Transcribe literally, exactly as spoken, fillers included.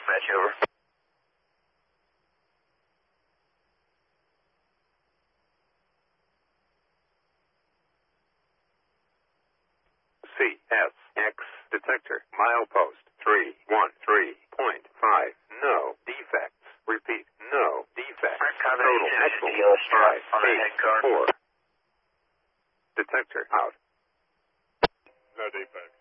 dispatch, over. C S X detector, milepost three one three point five, no defects. Repeat, no defects. Total excellent, five eight four. Detector out. No defects.